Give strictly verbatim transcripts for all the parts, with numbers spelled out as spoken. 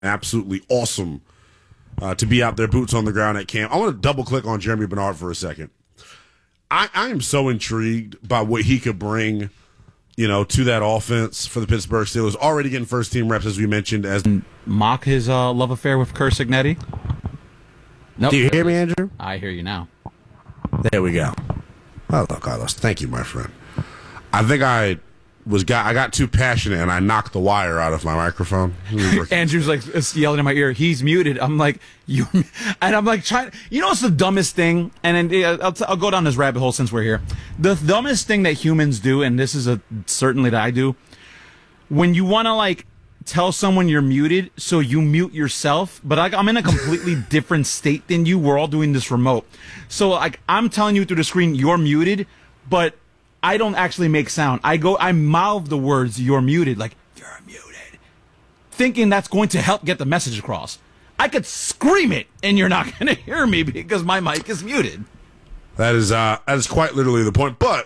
absolutely awesome uh, to be out there, boots on the ground at camp. I want to double click on Jeremy Bernard for a second. I, I am so intrigued by what he could bring, you know, to that offense for the Pittsburgh Steelers. Already getting first team reps, as we mentioned. As mock his uh, love affair with Curt Cignetti. Nope. Do you hear me, Andrew? I hear you now. There we go. Hello, Carlos. Thank you, my friend. I think I was got I got too passionate and I knocked the wire out of my microphone. Andrew's like yelling in my ear, he's muted. I'm like, you, and I'm like trying. You know what's the dumbest thing? And then I'll, I'll go down this rabbit hole since we're here. The dumbest thing that humans do, and this is a certainly that I do, when you want to like tell someone you're muted, so you mute yourself. But I, I'm in a completely different state than you. We're all doing this remote, so like I'm telling you through the screen, you're muted, but I don't actually make sound. I go, I mouth the words, you're muted, like, you're muted, thinking that's going to help get the message across. I could scream it, and you're not going to hear me because my mic is muted. That is uh, that is quite literally the point. But,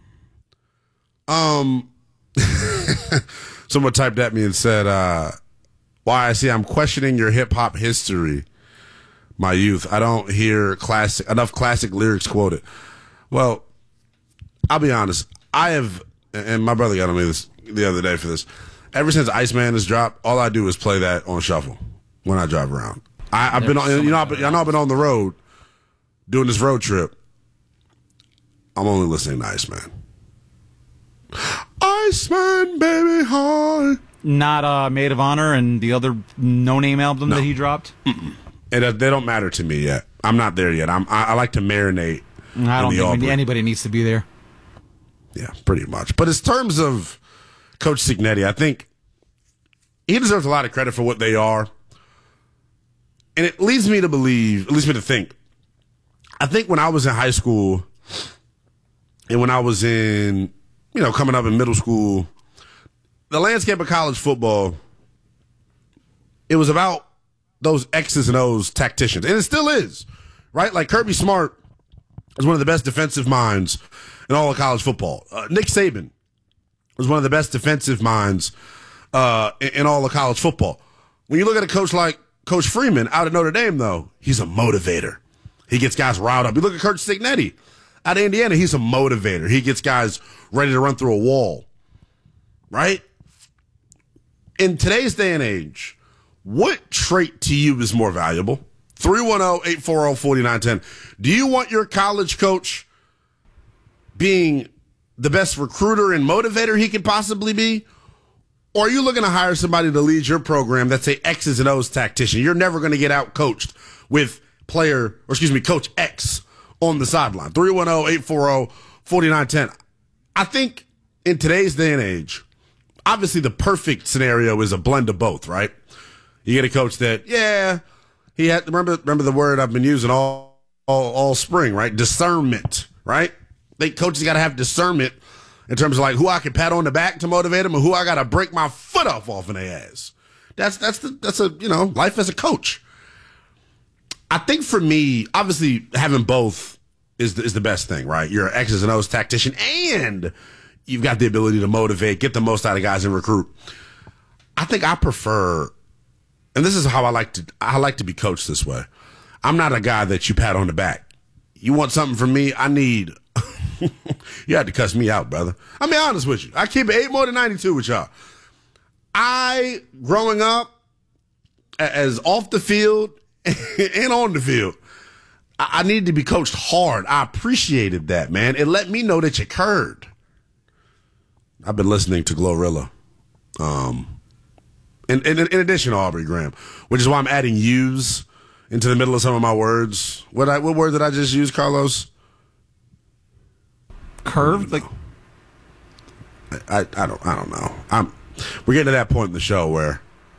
um, someone typed at me and said, uh, why I see I'm questioning your hip-hop history, my youth. I don't hear classic enough classic lyrics quoted. Well, I'll be honest. I have, and my brother got on me this the other day for this. Ever since Iceman has dropped, all I do is play that on shuffle when I drive around. I, I've been on, you know, I've been, I know I've been on the road doing this road trip. I'm only listening to Iceman. Iceman, baby, hi. Not uh, Maid of Honor and the other no-name album no. that he dropped. Mm-mm. And uh, they don't matter to me yet. I'm not there yet. I'm. I, I like to marinate. I don't think Aubrey. anybody needs to be there. Yeah, pretty much. But in terms of Coach Cignetti, I think he deserves a lot of credit for what they are. And it leads me to believe, it leads me to think, I think when I was in high school and when I was in, you know, coming up in middle school, the landscape of college football, it was about those X's and O's tacticians. And it still is, right? Like Kirby Smart is one of the best defensive minds in all of college football. Uh, Nick Saban was one of the best defensive minds uh, in, in all of college football. When you look at a coach like Coach Freeman out at Notre Dame, though, he's a motivator. He gets guys riled up. You look at Coach Cignetti out of Indiana, he's a motivator. He gets guys ready to run through a wall, right? In today's day and age, what trait to you is more valuable? three one zero, eight four zero, four nine one zero. Do you want your college coach being the best recruiter and motivator he could possibly be? Or are you looking to hire somebody to lead your program that's a X's and O's tactician? You're never going to get out coached with player, or excuse me, Coach X on the sideline. three one zero, eight four zero, four nine one zero. I think in today's day and age, obviously the perfect scenario is a blend of both, right? You get a coach that, yeah, he had, remember, remember the word I've been using all, all, all spring, right? Discernment, right? They coaches got to have discernment in terms of like who I can pat on the back to motivate them and who I got to break my foot off off in their ass. That's that's the that's a you know life as a coach. I think for me, obviously having both is the, is the best thing, right? You're an X's and O's tactician, and you've got the ability to motivate, get the most out of guys, and recruit. I think I prefer, and this is how I like to I like to be coached this way. I'm not a guy that you pat on the back. You want something from me? I need. You had to cuss me out, brother. I'll be honest with you. I keep it eight more than ninety-two with y'all. I, growing up, as off the field and on the field, I, I needed to be coached hard. I appreciated that, man. It let me know that you cared. I've been listening to Glorilla. Um, in, in, in addition to Aubrey Graham, which is why I'm adding yous into the middle of some of my words. What I, what word did I just use, Carlos? Curved, like I, I, I don't, I don't know. I'm. We're getting to that point in the show where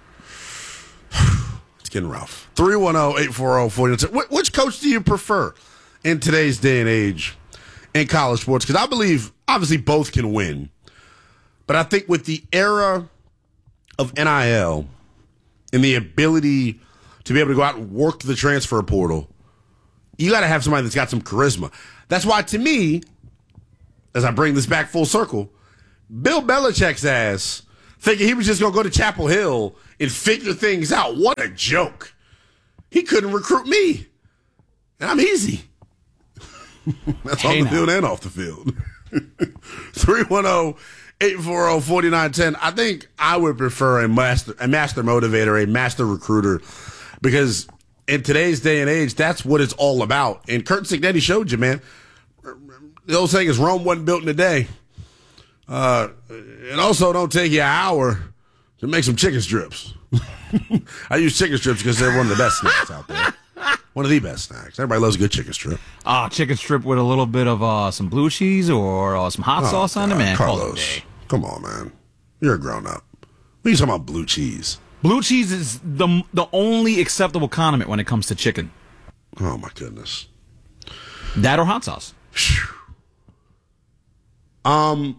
it's getting rough. three one zero, eight four zero, four nine one zero. Which coach do you prefer in today's day and age in college sports? Because I believe obviously both can win, but I think with the era of N I L and the ability to be able to go out and work the transfer portal, you got to have somebody that's got some charisma. That's why, to me, as I bring this back full circle, Bill Belichick's ass thinking he was just going to go to Chapel Hill and figure things out. What a joke. He couldn't recruit me. And I'm easy. That's hey on the now. field and off the field. three one zero, eight four zero, four nine one zero. I think I would prefer a master, a master motivator, a master recruiter, because in today's day and age, that's what it's all about. And Curt Cignetti showed you, man. The old saying is Rome wasn't built in a day. Uh, and also, don't take you an hour to make some chicken strips. I use chicken strips because they're one of the best snacks out there. One of the best snacks. Everybody loves a good chicken strip. Ah, uh, chicken strip with a little bit of uh, some blue cheese or uh, some hot oh, sauce on it, man. Carlos, come on, man. You're a grown up. What are you talking about, blue cheese? Blue cheese is the the only acceptable condiment when it comes to chicken. Oh, my goodness. That or hot sauce. um,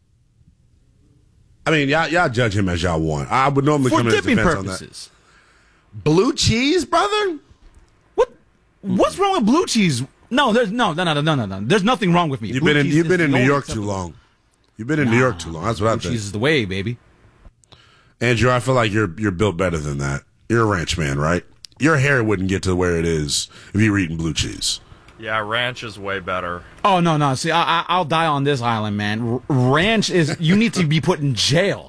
I mean, y'all, y'all judge him as y'all want. I would normally For come in his defense purposes. on that. Blue cheese, brother? What? What's wrong with blue cheese? No, there's no, no, no, no, no, no. There's nothing wrong with me. You've blue been in, you've been in New York acceptable. too long. You've been in nah, New York too long. That's what I think. Blue cheese is the way, baby. Andrew, I feel like you're you're built better than that. You're a ranch man, right? Your hair wouldn't get to where it is if you were eating blue cheese. Yeah, ranch is way better. Oh, no, no. See, I, I, I'll die on this island, man. R- ranch is, you need to be put in jail.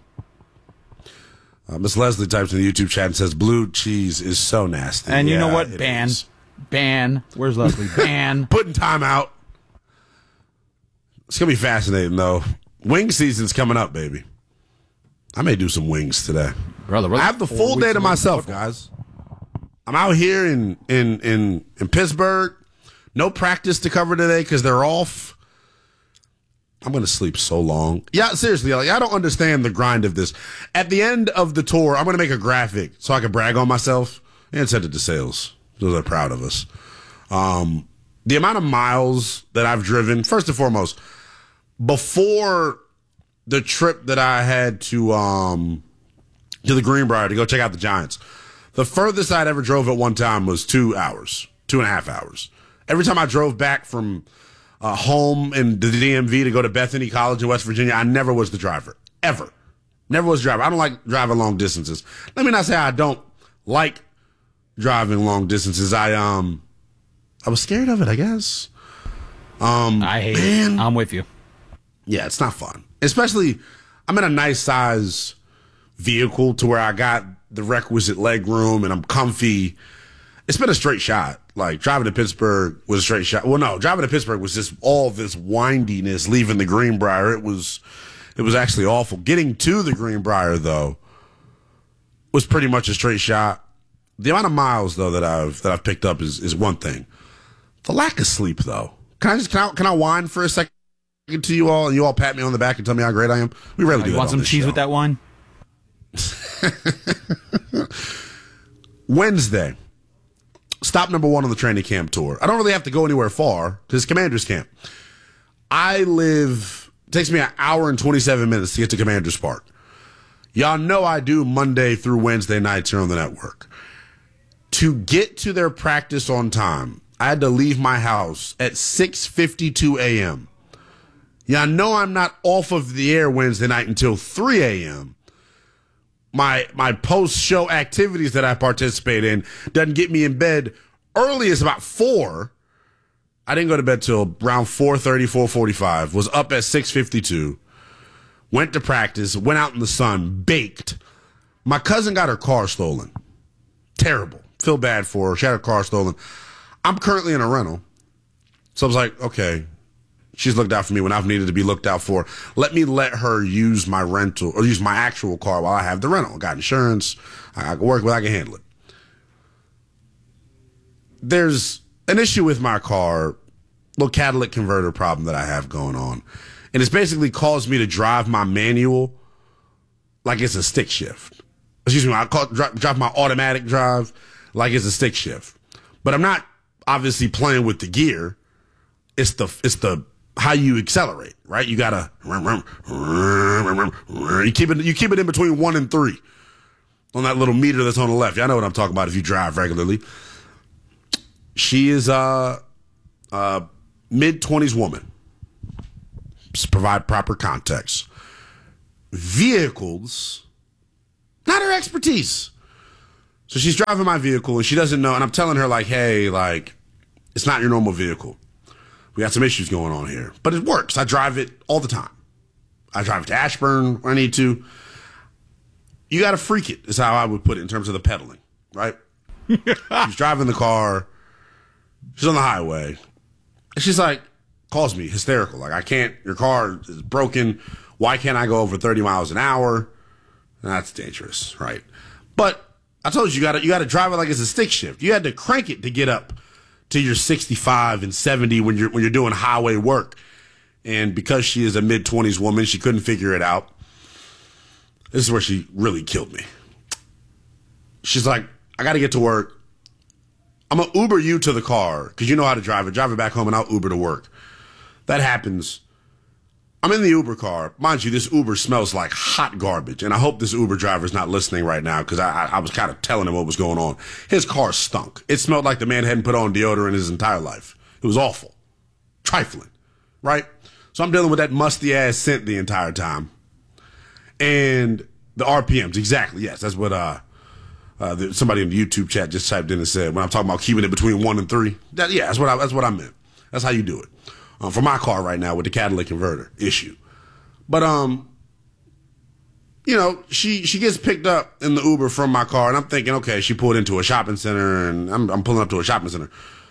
Uh, Miss Leslie types in the YouTube chat and says, blue cheese is so nasty. And yeah, you know what? Ban. Is. Ban. Where's Leslie? Ban. Putting time out. It's going to be fascinating, though. Wing season's coming up, baby. I may do some wings today. Brother, brother I have the full day to myself, guys. I'm out here in, in, in, in Pittsburgh. No practice to cover today because they're off. I'm going to sleep so long. Yeah, seriously, like, I don't understand the grind of this. At the end of the tour, I'm going to make a graphic so I can brag on myself and send it to sales. So they're proud of us. Um, the amount of miles that I've driven, first and foremost, before the trip that I had to um, to the Greenbrier to go check out the Giants, the furthest I'd ever drove at one time was two hours, two and a half hours. Every time I drove back from uh, home in the D M V to go to Bethany College in West Virginia, I never was the driver. Ever. Never was the driver. I don't like driving long distances. Let me not say I don't like driving long distances. I um, I was scared of it, I guess. Um, I hate man, it. I'm with you. Yeah, it's not fun. Especially, I'm in a nice size vehicle to where I got the requisite leg room and I'm comfy. It's been a straight shot. Like, driving to Pittsburgh was a straight shot. Well, no, driving to Pittsburgh was just all this windiness leaving the Greenbrier. It was, it was actually awful. Getting to the Greenbrier, though, was pretty much a straight shot. The amount of miles, though, that I've that I've picked up is is one thing. The lack of sleep, though. Can I just can I, can I whine for a second to you all, and you all pat me on the back and tell me how great I am? We rarely uh, do you that. Want some cheese show. with that wine? Wednesday. Stop number one on the training camp tour. I don't really have to go anywhere far because it's Commander's Camp. I live, it takes me an hour and twenty-seven minutes to get to Commander's Park. Y'all know I do Monday through Wednesday nights here on the network. To get to their practice on time, I had to leave my house at six fifty-two a.m. Y'all know I'm not off of the air Wednesday night until three a.m. My my post-show activities that I participate in doesn't get me in bed early as about four. I didn't go to bed till around four thirty, four forty-five. Was up at six fifty-two. Went to practice. Went out in the sun. Baked. My cousin got her car stolen. Terrible. Feel bad for her. She had her car stolen. I'm currently in a rental. So I was like, okay, she's looked out for me when I've needed to be looked out for. Let me let her use my rental or use my actual car while I have the rental. I got insurance. I, I can work with it. I can handle it. There's an issue with my car, little catalytic converter problem that I have going on. And it's basically caused me to drive my manual like it's a stick shift. Excuse me, I call, drive, drive my automatic drive like it's a stick shift. But I'm not obviously playing with the gear. It's the it's the how you accelerate, right? You gotta you keep it you keep it in between one and three on that little meter that's on the left. Y'all know what I'm talking about if you drive regularly. She is a, a mid twenties woman. Just provide proper context. vehicles, not her expertise. So she's driving my vehicle and she doesn't know. And I'm telling her like, hey, like, it's not your normal vehicle. We got some issues going on here, but it works. I drive it all the time. I drive it to Ashburn when I need to. You got to freak it is how I would put it in terms of the pedaling, right? She's driving the car. She's on the highway. And she's like, calls me hysterical. Like, I can't, your car is broken. Why can't I go over thirty miles an hour? That's dangerous, right? But I told you, you got you got to drive it like it's a stick shift. You had to crank it to get up to your sixty-five and seventy when you're when you're doing highway work. And because she is a mid-twenties woman, she couldn't figure it out. This is where she really killed me. She's like, I got to get to work. I'm going to Uber you to the car because you know how to drive it. Drive it back home and I'll Uber to work. That happens. I'm in the Uber car. Mind you, this Uber smells like hot garbage. And I hope this Uber driver is not listening right now because I, I, I was kind of telling him what was going on. His car stunk. It smelled like the man hadn't put on deodorant his entire life. It was awful. Trifling. Right? So I'm dealing with that musty-ass scent the entire time. And the R P Ms, exactly, yes. That's what uh, uh, the, somebody in the YouTube chat just typed in and said when I'm talking about keeping it between one and three. That, yeah, that's what I, that's what I meant. That's how you do it. Um, for my car right now with the catalytic converter issue. But, um, you know, she, she gets picked up in the Uber from my car, and I'm thinking, okay, she pulled into a shopping center, and I'm, I'm pulling up to a shopping center.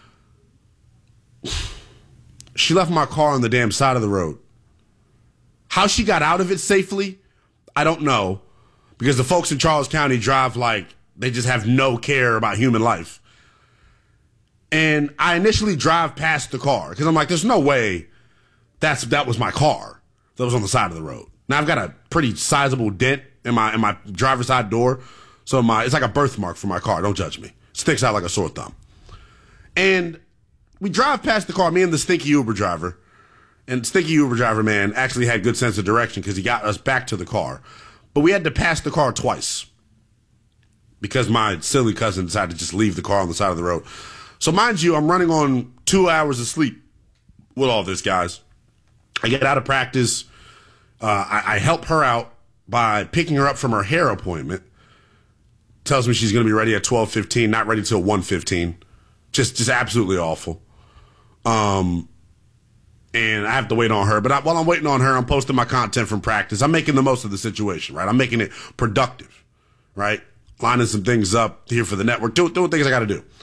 She left my car on the damn side of the road. How she got out of it safely, I don't know, because the folks in Charles County drive like they just have no care about human life. And I initially drive past the car because I'm like, there's no way that's that was my car that was on the side of the road. Now I've got a pretty sizable dent in my in my driver's side door, so my it's like a birthmark for my car. Don't judge me. It sticks out like a sore thumb. And we drive past the car, me and the stinky Uber driver. And stinky Uber driver, man, actually had good sense of direction because he got us back to the car. But we had to pass the car twice because my silly cousin decided to just leave the car on the side of the road. So mind you, I'm running on two hours of sleep with all this, guys. I get out of practice. Uh, I, I help her out by picking her up from her hair appointment. Tells me she's going to be ready at twelve fifteen, not ready till one fifteen. Just, just absolutely awful. Um... And I have to wait on her. But I, while I'm waiting on her, I'm posting my content from practice. I'm making the most of the situation, right? I'm making it productive, right? Lining some things up here for the network, doing, doing things I got to do.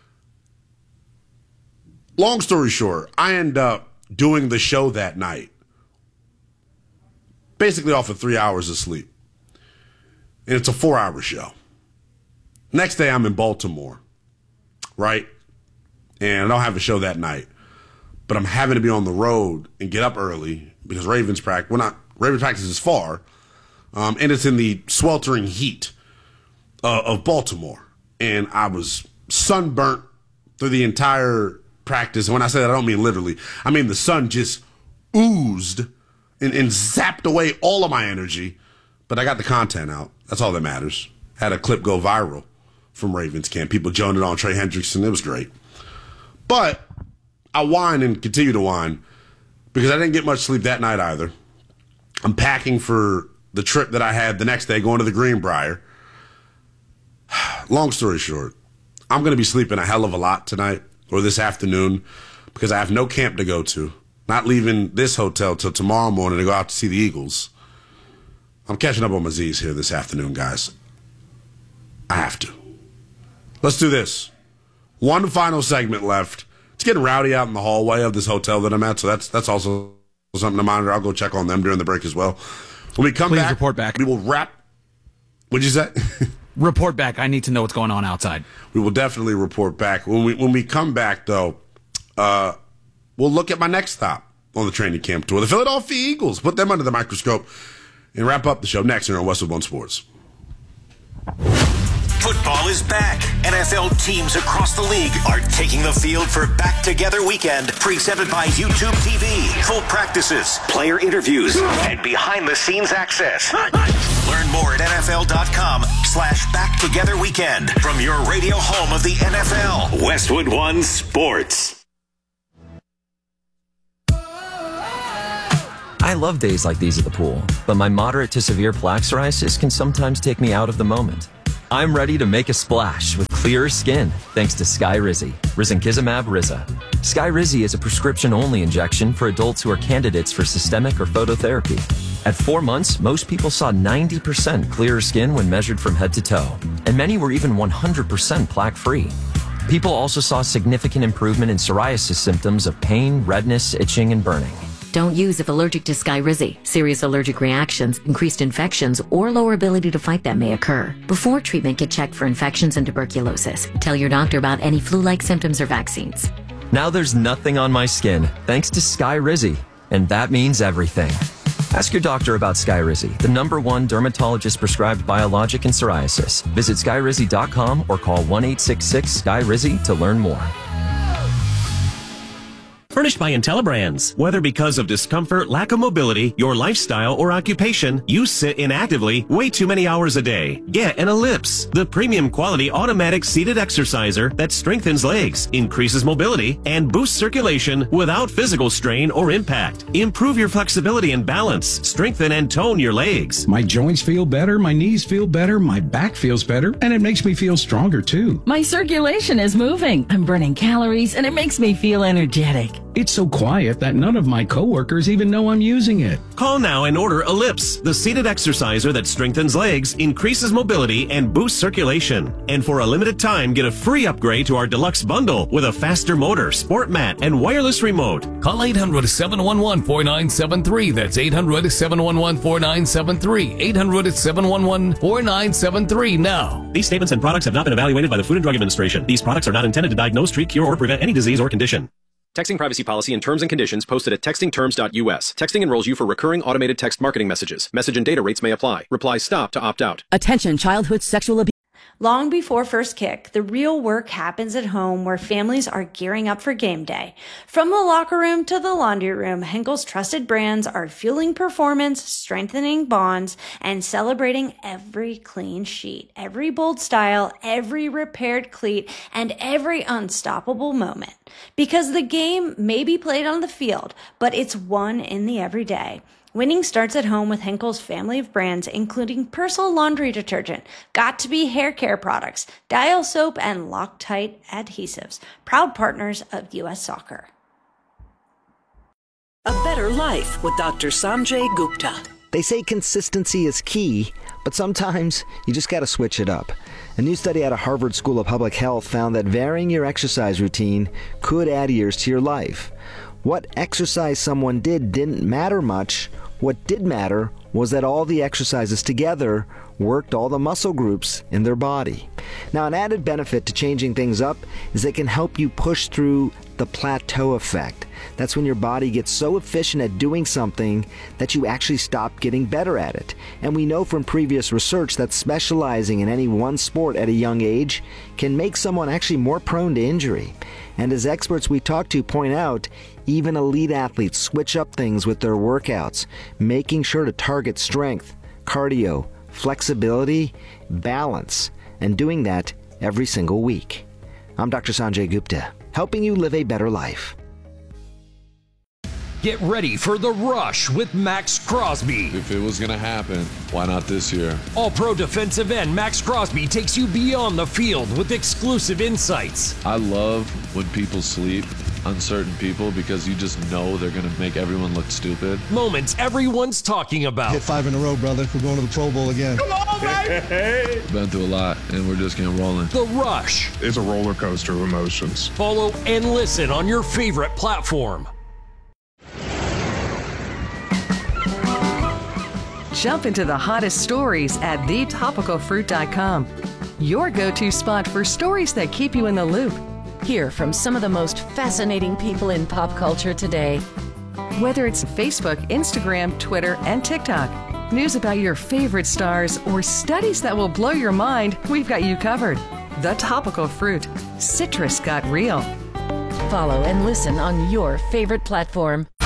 Long story short, I end up doing the show that night, basically off of three hours of sleep. And it's a four-hour show. Next day, I'm in Baltimore, right? And I don't have a show that night. But I'm having to be on the road and get up early because Ravens practice, well, not Ravens practice is far, um, and it's in the sweltering heat uh, of Baltimore. And I was sunburnt through the entire practice. And when I say that, I don't mean literally. I mean the sun just oozed and, and zapped away all of my energy. But I got the content out. That's all that matters. Had a clip go viral from Ravens camp. People joined it on Trey Hendrickson. It was great. But I whine and continue to whine because I didn't get much sleep that night either. I'm packing for the trip that I had the next day going to the Greenbrier. Long story short, I'm going to be sleeping a hell of a lot tonight or this afternoon because I have no camp to go to. Not leaving this hotel till tomorrow morning to go out to see the Eagles. I'm catching up on my Z's here this afternoon, guys. I have to. Let's do this. One final segment left. It's getting rowdy out in the hallway of this hotel that I'm at, so that's that's also something to monitor. I'll go check on them during the break as well. When we come Please back, report back. We will wrap. What'd you say? Report back. I need to know what's going on outside. We will definitely report back. When we when we come back, though, uh, we'll look at my next stop on the training camp tour, the Philadelphia Eagles. Put them under the microscope and wrap up the show next here on Westwood One Sports. Football is back. N F L teams across the league are taking the field for Back Together Weekend, presented by YouTube T V. Full practices, player interviews, and behind-the-scenes access. Learn more at nfl.com slash Back Together Weekend from your radio home of the N F L. Westwood One Sports. I love days like these at the pool, but my moderate to severe plaque psoriasis can sometimes take me out of the moment. I'm ready to make a splash with clearer skin thanks to Skyrizi, risankizumab Riza. Skyrizi is a prescription-only injection for adults who are candidates for systemic or phototherapy. At four months, most people saw ninety percent clearer skin when measured from head to toe, and many were even one hundred percent plaque-free. People also saw significant improvement in psoriasis symptoms of pain, redness, itching, and burning. Don't use if allergic to Skyrizi. Serious allergic reactions, increased infections, or lower ability to fight them may occur. Before treatment, get checked for infections and tuberculosis. Tell your doctor about any flu-like symptoms or vaccines. Now there's nothing on my skin thanks to Skyrizi, and that means everything. Ask your doctor about Skyrizi, the number one dermatologist-prescribed biologic in psoriasis. Visit skyrizi dot com or call one eight six six Sky Rizi to learn more. Furnished by IntelliBrands. Whether because of discomfort, lack of mobility, your lifestyle, or occupation, you sit inactively way too many hours a day. Get an Ellipse, the premium quality automatic seated exerciser that strengthens legs, increases mobility, and boosts circulation without physical strain or impact. Improve your flexibility and balance, strengthen and tone your legs. My joints feel better, my knees feel better, my back feels better, and it makes me feel stronger too. My circulation is moving. I'm burning calories, and it makes me feel energetic. It's so quiet that none of my coworkers even know I'm using it. Call now and order Ellipse, the seated exerciser that strengthens legs, increases mobility, and boosts circulation. And for a limited time, get a free upgrade to our deluxe bundle with a faster motor, sport mat, and wireless remote. Call eight hundred, seven one one, four nine seven three. That's eight hundred, seven one one, four nine seven three. eight hundred, seven one one, four nine seven three now. These statements and products have not been evaluated by the Food and Drug Administration. These products are not intended to diagnose, treat, cure, or prevent any disease or condition. Texting privacy policy and terms and conditions posted at texting terms dot U S. Texting enrolls you for recurring automated text marketing messages. Message and data rates may apply. Reply stop to opt out. Attention, childhood sexual abuse. Long before first kick, the real work happens at home where families are gearing up for game day. From the locker room to the laundry room, Henkel's trusted brands are fueling performance, strengthening bonds, and celebrating every clean sheet, every bold style, every repaired cleat, and every unstoppable moment. Because the game may be played on the field, but it's won in the everyday. Winning starts at home with Henkel's family of brands, including Persil laundry detergent, Got2b hair care products, Dial soap, and Loctite adhesives, proud partners of U S Soccer. A Better Life with Doctor Sanjay Gupta. They say consistency is key, but sometimes you just got to switch it up. A new study out of Harvard School of Public Health found that varying your exercise routine could add years to your life. What exercise someone did didn't matter much. What did matter was that all the exercises together worked all the muscle groups in their body. Now, an added benefit to changing things up is it can help you push through the plateau effect. That's when your body gets so efficient at doing something that you actually stop getting better at it. And we know from previous research that specializing in any one sport at a young age can make someone actually more prone to injury. And as experts we talk to point out, even elite athletes switch up things with their workouts, making sure to target strength, cardio, flexibility, balance, and doing that every single week. I'm Doctor Sanjay Gupta, helping you live a better life. Get ready for The Rush with Max Crosby. If it was going to happen, why not this year? All-pro defensive end Max Crosby takes you beyond the field with exclusive insights. I love when people sleep, uncertain people, because you just know they're going to make everyone look stupid. Moments everyone's talking about. Hit five in a row, brother. We're going to the Pro Bowl again. Come on, baby! Been through a lot, and we're just getting rolling. The Rush. It's a roller coaster of emotions. Follow and listen on your favorite platform. Jump into the hottest stories at the topical fruit dot com. Your go-to spot for stories that keep you in the loop. Hear from some of the most fascinating people in pop culture today. Whether it's Facebook, Instagram, Twitter, and TikTok, news about your favorite stars, or studies that will blow your mind, we've got you covered. The Topical Fruit. Citrus got real. Follow and listen on your favorite platform.